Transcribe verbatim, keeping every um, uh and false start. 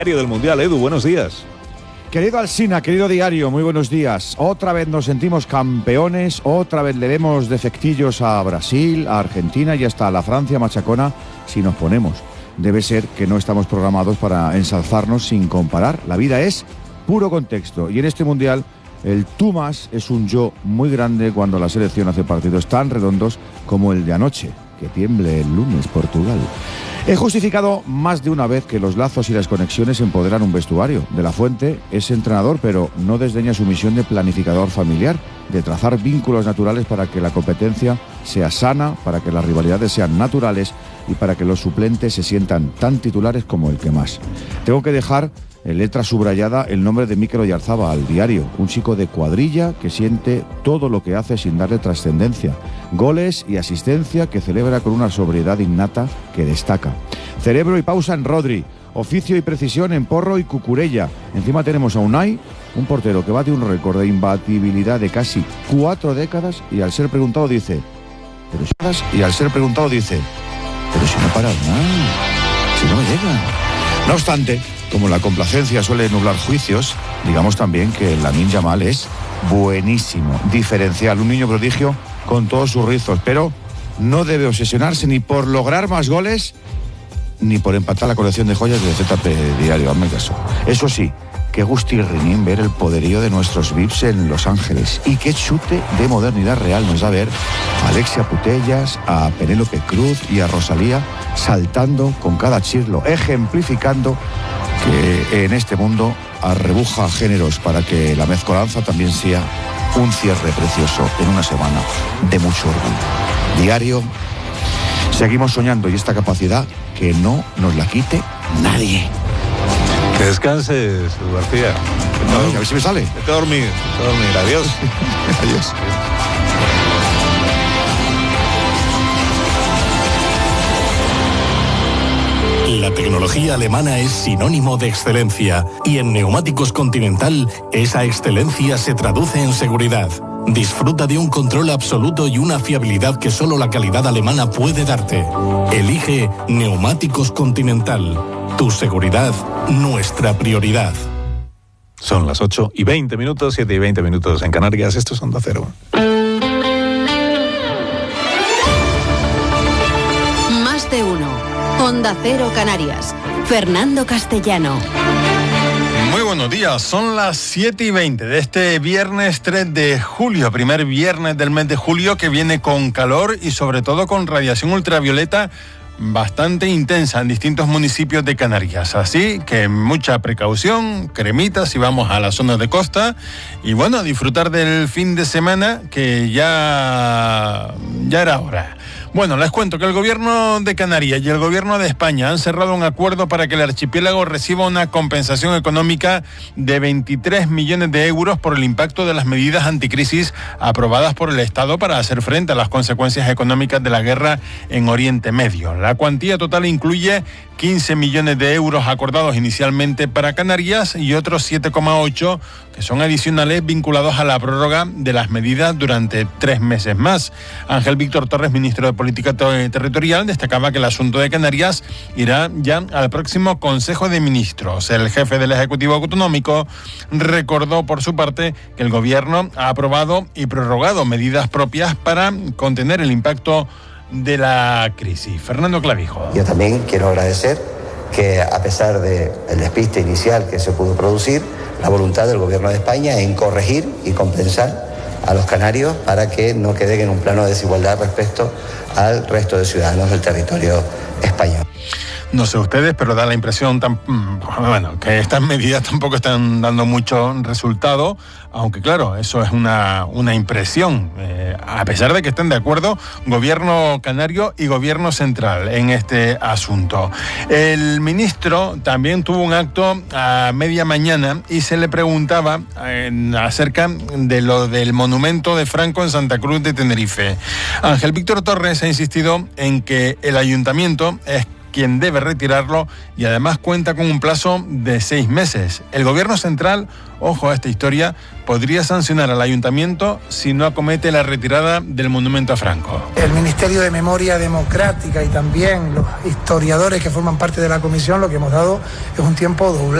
Diario del Mundial, Edu, buenos días. Querido Alsina, querido diario, muy buenos días. Otra vez nos sentimos campeones, otra vez le vemos defectillos a Brasil, a Argentina y hasta a la Francia machacona si nos ponemos. Debe ser que no estamos programados para ensalzarnos sin comparar. La vida es puro contexto y en este Mundial el tú más es un yo muy grande cuando la selección hace partidos tan redondos como el de anoche. Que tiemble el lunes Portugal. He justificado más de una vez que los lazos y las conexiones empoderan un vestuario. De la Fuente es entrenador, pero no desdeña su misión de planificador familiar, de trazar vínculos naturales para que la competencia sea sana, para que las rivalidades sean naturales y para que los suplentes se sientan tan titulares como el que más. Tengo que dejar en letra subrayada el nombre de Mikel Oyarzabal al diario, un chico de cuadrilla que siente todo lo que hace sin darle trascendencia, goles y asistencia que celebra con una sobriedad innata que destaca. Cerebro y pausa en Rodri, oficio y precisión en Porro y Cucurella. Encima tenemos a Unai, un portero que bate un récord de imbatibilidad de casi cuatro décadas y al ser preguntado dice, pero si, y al ser preguntado dice, pero si no paran nada, si no me llegan. No obstante, como la complacencia suele nublar juicios, digamos también que Lamine Yamal es buenísimo, diferencial, un niño prodigio con todos sus rizos, pero no debe obsesionarse ni por lograr más goles ni por empatar la colección de joyas de Z P Diario, hazme caso. Eso sí, qué gusti rinín ver el poderío de nuestros V I Ps en Los Ángeles y qué chute de modernidad real nos da ver a Alexia Putellas, a Penélope Cruz y a Rosalía saltando con cada chirlo, ejemplificando que en este mundo arrebuja géneros para que la mezcolanza también sea un cierre precioso en una semana de mucho orgullo. Diario, seguimos soñando y esta capacidad que no nos la quite nadie. Que descanses, García. No, a ver si me sale. Vete a dormir, vete a dormir. Adiós. Adiós. La tecnología alemana es sinónimo de excelencia y en Neumáticos Continental esa excelencia se traduce en seguridad. Disfruta de un control absoluto y una fiabilidad que solo la calidad alemana puede darte. Elige Neumáticos Continental. Tu seguridad, nuestra prioridad. Son las ocho y veinte minutos, siete y veinte minutos en Canarias. Esto es Onda Cero. Más de uno. Onda Cero Canarias. Fernando Castellano. Muy buenos días, son las siete y veinte de este viernes tres de julio, primer viernes del mes de julio que viene con calor y sobre todo con radiación ultravioleta bastante intensa en distintos municipios de Canarias. Así que mucha precaución, cremitas si vamos a las zonas de costa y bueno, a disfrutar del fin de semana que ya, ya era hora. Bueno, les cuento que el gobierno de Canarias y el gobierno de España han cerrado un acuerdo para que el archipiélago reciba una compensación económica de veintitrés millones de euros por el impacto de las medidas anticrisis aprobadas por el Estado para hacer frente a las consecuencias económicas de la guerra en Oriente Medio. La cuantía total incluye quince millones de euros acordados inicialmente para Canarias y otros siete coma ocho que son adicionales vinculados a la prórroga de las medidas durante tres meses más. Ángel Víctor Torres, ministro de Política Territorial, destacaba que el asunto de Canarias irá ya al próximo Consejo de Ministros. El jefe del Ejecutivo Autonómico recordó por su parte que el Gobierno ha aprobado y prorrogado medidas propias para contener el impacto de la crisis. Fernando Clavijo. Yo también quiero agradecer que a pesar del despiste inicial que se pudo producir, la voluntad del Gobierno de España en corregir y compensar a los canarios para que no queden en un plano de desigualdad respecto al resto de ciudadanos del territorio español. No sé ustedes, pero da la impresión tan, bueno, que estas medidas tampoco están dando mucho resultado, aunque claro, eso es una, una impresión, eh, a pesar de que estén de acuerdo gobierno canario y gobierno central en este asunto. El ministro también tuvo un acto a media mañana y se le preguntaba eh, acerca de lo del monumento de Franco en Santa Cruz de Tenerife. Ángel Víctor Torres ha insistido en que el ayuntamiento es quien debe retirarlo y además cuenta con un plazo de seis meses. El gobierno central, ojo a esta historia, podría sancionar al ayuntamiento si no acomete la retirada del monumento a Franco. El Ministerio de Memoria Democrática y también los historiadores que forman parte de la comisión, lo que hemos dado es un tiempo doblado.